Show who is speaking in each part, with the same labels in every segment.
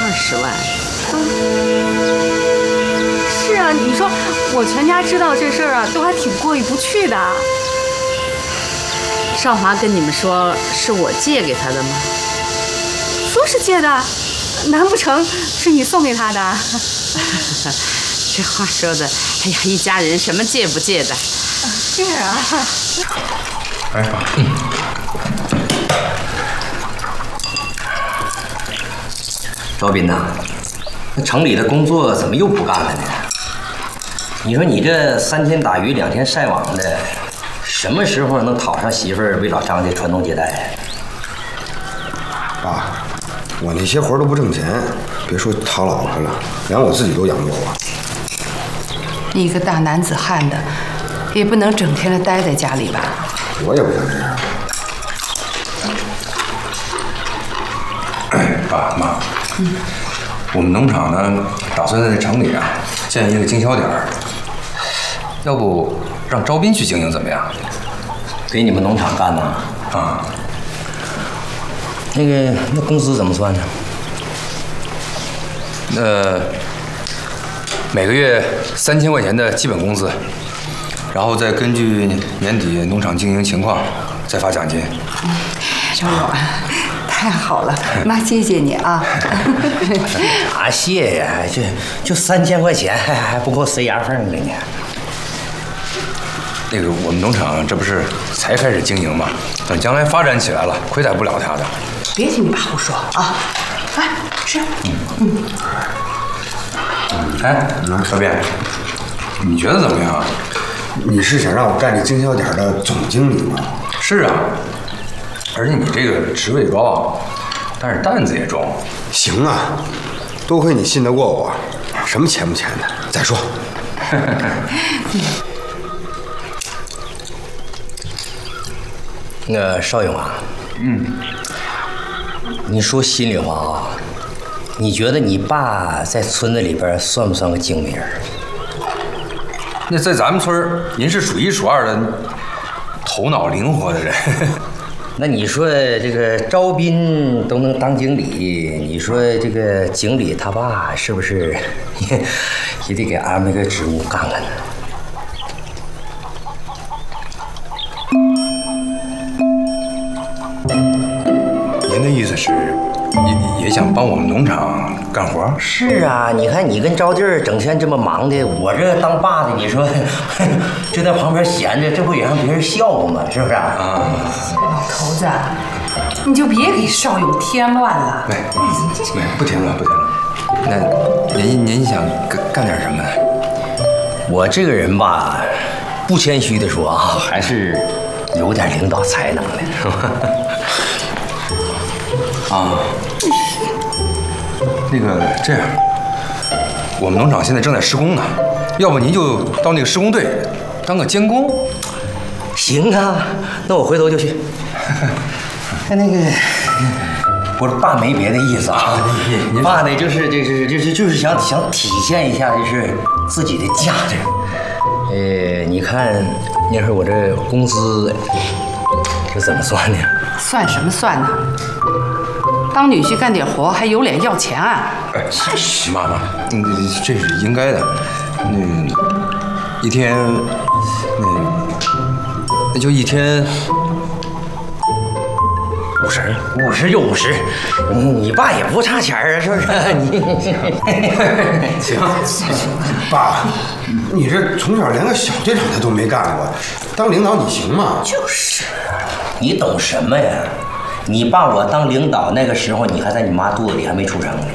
Speaker 1: 20万。
Speaker 2: 是啊，你说我全家知道这事儿啊，都还挺过意不去的。
Speaker 1: 少华跟你们说是我借给他的吗？
Speaker 2: 说是借的，难不成是你送给他的？
Speaker 1: 这话说的，哎呀，一家人什么借不借的？
Speaker 2: 是啊。
Speaker 3: 哎，爸。
Speaker 4: 赵斌呐，那城里的工作怎么又不干了呢？你说你这3天打鱼2天晒网的，什么时候能讨上媳妇儿为老张家传宗接代？
Speaker 5: 爸，我那些活都不挣钱，别说讨老婆了，连我自己都养不活。
Speaker 6: 一个大男子汉的，也不能整天的待在家里吧？
Speaker 5: 我也不想这样。
Speaker 3: 爸妈，我们农场呢，打算在城里啊建一个经销点儿，要不让招斌去经营怎么样？
Speaker 4: 给你们农场干呢？
Speaker 3: 啊，
Speaker 4: 那工资怎么算呢？
Speaker 3: 每个月3000块钱的基本工资，然后再根据年底农场经营情况再发奖金。
Speaker 6: 赵勇，太好了，妈谢谢你啊！
Speaker 4: 啥谢呀？就3000块钱，还不够塞牙缝的呢。
Speaker 3: 那个我们农场这不是才开始经营吗？等将来发展起来了，亏待不了他的。
Speaker 6: 别听你爸胡说啊！来吃。
Speaker 3: 哎，小便，你觉得怎么样？
Speaker 5: 你是想让我干这经销点的总经理吗？
Speaker 3: 是啊，而且你这个职位高，但是担子也重。
Speaker 5: 行啊，多亏你信得过我，什么钱不钱的，再说。
Speaker 4: 那邵勇啊，你说心里话啊，你觉得你爸在村子里边算不算个精明人？
Speaker 3: 那在咱们村您是数1数2的头脑灵活的人。
Speaker 4: 那你说这个招斌都能当经理，你说这个经理他爸是不是也得给安排个职务干干呢？
Speaker 3: 您的意思是，也想帮我们农场干活？
Speaker 4: 是啊，你看你跟招弟儿整天这么忙的，我这当爸的，你说就在旁边闲着，这不也让别人笑话吗？是不是啊？
Speaker 6: 老头子，你就别给邵勇添乱了。
Speaker 3: 没，不添乱，不添乱。那您想干点什么呢？
Speaker 4: 我这个人吧，不谦虚的说啊，还是有点领导才能的，是吧？
Speaker 3: 啊，那个这样，我们农场现在正在施工呢，要不您就到那个施工队当个监工。
Speaker 4: 行啊，那我回头就去。那个，我爸没别的意思啊，爸呢就是想体现一下就是自己的价值。你看那会儿我这工资是怎么算的？
Speaker 6: 算什么算呢？当女婿干点活还有脸要钱啊？
Speaker 3: 哎，妈，这是应该的。一天，那就一天
Speaker 4: 50就50，你爸也不差钱啊，是不是？你
Speaker 5: 行，爸，你这从小连个小队长他都没干过，当领导你行吗？
Speaker 4: 就是，你懂什么呀？你爸我当领导那个时候，你还在你妈肚子里，还没出生呢。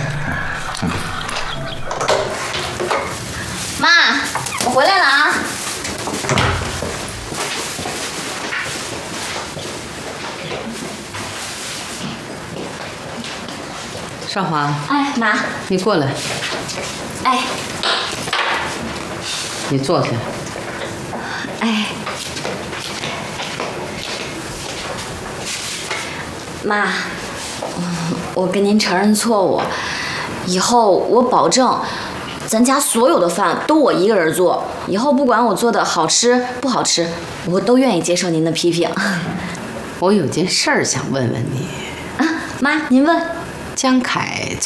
Speaker 7: 妈，我回来了啊！
Speaker 1: 少华，
Speaker 7: 哎，妈，
Speaker 1: 你过来，
Speaker 7: 哎，
Speaker 1: 你坐下。
Speaker 7: 哎，妈，我跟您承认错误，以后我保证，咱家所有的饭都我一个人做。以后不管我做的好吃不好吃，我都愿意接受您的批评。
Speaker 1: 我有件事儿想问问你。
Speaker 7: 啊，妈，您问。
Speaker 1: 江凯